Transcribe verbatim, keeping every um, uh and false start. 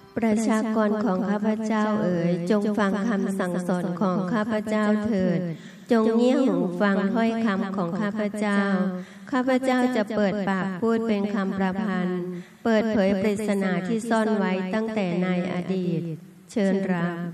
ประชากรของข้าพเจ้าเอ๋ยจงฟังคำสั่งสอนของข้าพเจ้าเถิดจงเงี่ยหูฟังถ้อยคำของข้าพเจ้าข้าพเจ้าจะเปิดปากพูดเป็นคำประพันธ์เปิดเผยปริศนาที่ซ่อนไว้ตั้งแต่ในอดีตเชิญรับ